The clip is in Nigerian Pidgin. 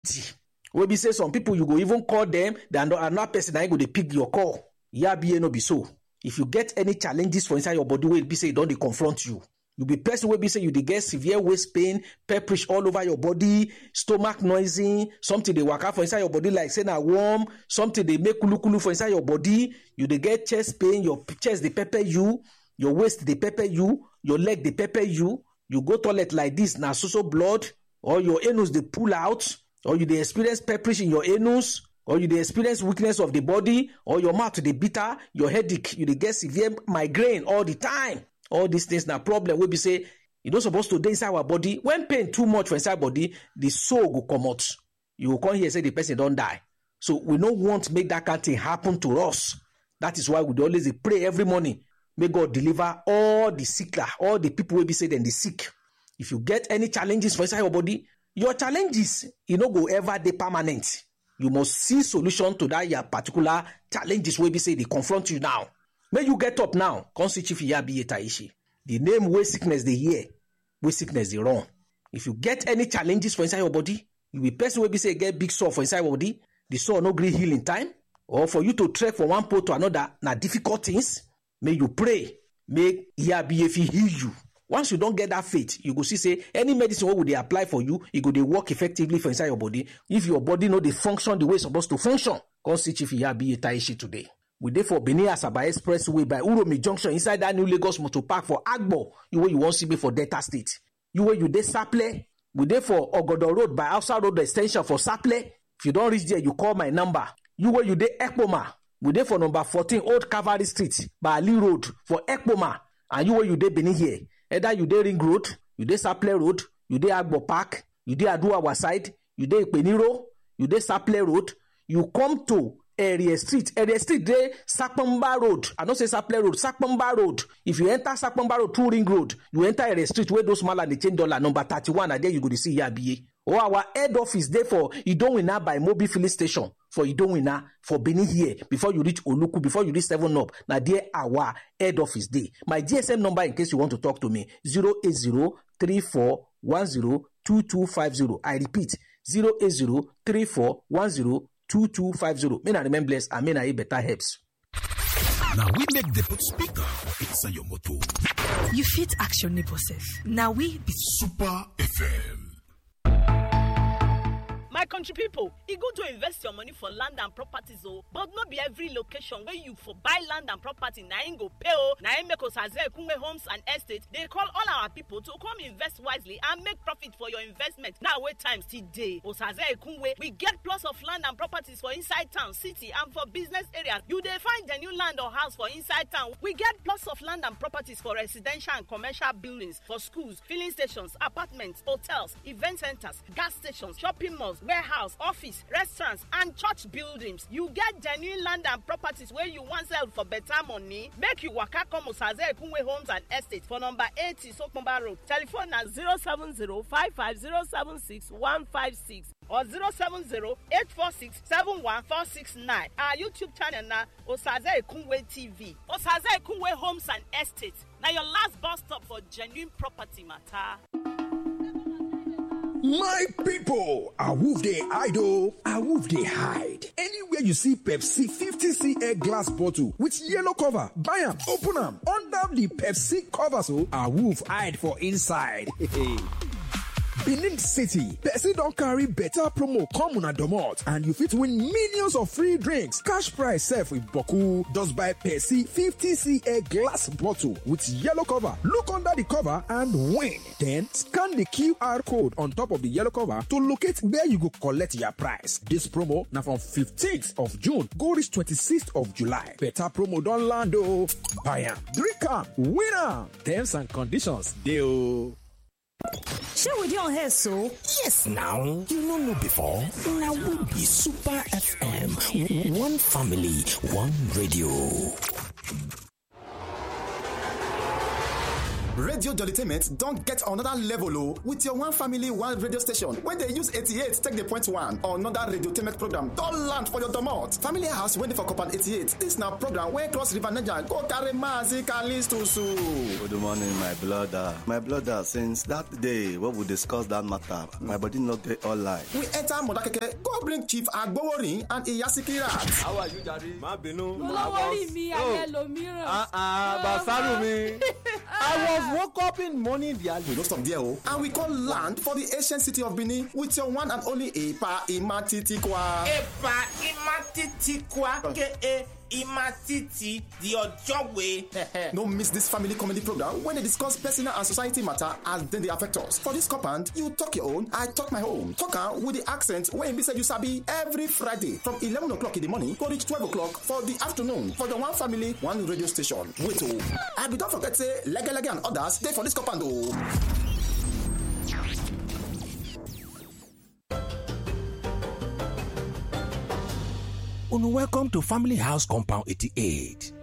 We be say some people you go even call them, then another person ain't go dey pick your call. Yabiye no be so. If you get any challenges for inside your body, wey be say e don dey confront you. You be person wey be say you dey get severe waist pain, pepperish all over your body, stomach noisy, something dey waka for inside your body like say na worm, something dey make kulu for inside your body. You dey get chest pain, your chest dey pepper you, your waist dey pepper you, your leg dey pepper you. You go toilet like this, na so blood, or your anus dey pull out, or you dey experience pepperish in your anus, or you dey experience weakness of the body, or your mouth dey bitter, your headache, you dey get severe migraine all the time. All these things na problem wey be say e no suppose to dey inside our body. When pain too much for inside body, the soul go comot. You go come hear say the person don die. So we no want make that kind of thing happen to us. That is why we dey always dey pray every morning. May God deliver all the sickler, all the people wey be say dem dey sick. If you get any challenges for inside your body, your challenges e no go ever dey permanent. You must see solution to that your particular challenges wey be say dey confront you now. May you get up now, come see Chief Iyabiye Taishi. The name wey sickness dey hear, wey sickness dey run. If you get any challenges for inside your body, you be person wey be say get big sore for inside your body, the sore no gree heal in time, or for you to trek from one pole to another, na difficult things. May you pray, make Iyabiye fit heal you. Once you don't get that faith, you go see say any medicine wey they apply for you, e go dey work effectively for inside your body. If your body no dey function the way it's supposed to function, come see Chief Iyabiye Taishi today. We dey for Benin Asaba Expressway by Uromi Junction inside that new Lagos Motor Park for Agbo. You wey you wan see me for Delta State. You wey you dey Saple. We dey for Ogodo Road by Hausa Road Extension for Saple. If you don't reach there, you call my number. You wey you dey Ekpoma. We dey for number 14 Old Cavalry Street by Ali Road for Ekpoma. And you wey you dey Benin here. Either you dey Ring Road, you dey Saple Road, you dey Agbo Park, you dey Aduawa side, you dey Ipeniro, you dey Saple Road. You come to Area Street dey Sapamba Road. I don't say Saple Road, Sapamba Road. If you enter Sapamba Road through Ring Road, you enter Area Street where those small and they change dollar number 31, and there you go to see Iyabiye. Or our head office there for Idowina by Mobi Filling Station for Idowina for Benin here. Before you reach Oluku, before you reach 7 Up, now there our head office there. My GSM number in case you want to talk to me 08034102250. I repeat 08034102250. May I remain blessed and may I better helps. Now we make the put speaker inside your motor. You fit action neighbor self. Now we be Super FM. My country people, e good to invest your money for land and properties, but not be every location where you for buy land and property na im go pay na im make Osaze Ekunwe Homes and Estate. They call all our people to come invest wisely and make profit for your investment. Now wait time still day. Osaze Ekunwe, we get plots of land and properties for inside town, city, and for business areas. You dey find the new land or house for inside town. We get plots of land and properties for residential and commercial buildings, for schools, filling stations, apartments, hotels, event centers, gas stations, shopping malls, warehouse, office, restaurants, and church buildings. You get genuine land and properties where you want sell for better money. Make you waka come Osaze Ekunwe Homes and Estate for number 80 Sokomba Road. Telephone na 070-550-76156 or 070-846-71469. Our YouTube channel na Osaze Ekunwe TV. Osaze Ekunwe Homes and Estate. Now your last bus stop for genuine property matter. My people, awoof dey hide oh, awoof dey hide. Anywhere you see Pepsi 50cl glass bottle with yellow cover, buy am, open am, under the Pepsi cover so awoof hide for inside. Benin City, Pepsi don carry better promo come una domot, and you fit win millions of free drinks. Cash prize sef with boku. Just buy Pepsi 50cl glass bottle with yellow cover. Look under the cover and win. Then scan the QR code on top of the yellow cover to locate where you go collect your prize. This promo na from 15th of June go reach 26th of July. Better promo don land oh. Buy am, drink am, win am. Terms and conditions dey oh. Share with your hair so? Yes, now. You don't know before? Now we be Super FM. One family, one radio. Radio Jollytainment don't get another level with your one family one radio station. When they use 88, take the point one. Another Radiotainment program don't land for your domot. Family House waiting for Copan 88. This now program where cross River Niger go carry Mazi Kalis to Su. Good morning, my brother. My brother, since that day when we discussed that matter, my body not get all light. We enter Modakeke, go bring Chief Agbowori and Iyasiki Rat. How are you, Daddy? Ma binu. Basaru me. I was woke up in morning the We don't stop there, and we call land for the ancient city of Benin with your one and only Epa Imatitikwa. Epa Imatitikwa, ke Imatiti, the Ojogwe. Don't miss this family comedy program when they discuss personal and society matter as then they affect us. For this compound, you talk your own, I talk my own. Talk with the accent when we say you sabi every Friday from 11 o'clock in the morning go reach 12 o'clock for the afternoon for the one family, one radio station. Wait, and don't forget say Lega and others they for this compound. Welcome to Family House Compound 88.